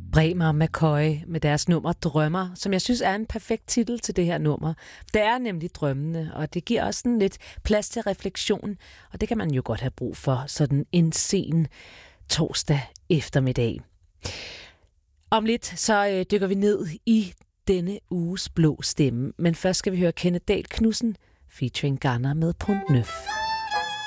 Bremer McCoy med deres nummer Drømmer, som jeg synes er en perfekt titel til det her nummer. Det er nemlig drømmende, og det giver også en lidt plads til refleksion, og det kan man jo godt have brug for sådan en sen torsdag eftermiddag. Om lidt så dykker vi ned i denne uges blå stemme, men først skal vi høre Kenneth Dahl Knudsen featuring Garner med Pont Neuf.